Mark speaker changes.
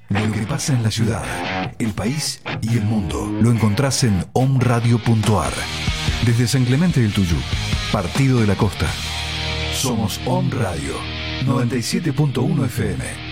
Speaker 1: Lo que pasa en la ciudad, el país y el mundo lo encontrás en omradio.ar. Desde San Clemente del Tuyú, Partido de la Costa. Somos Om Radio 97.1 FM.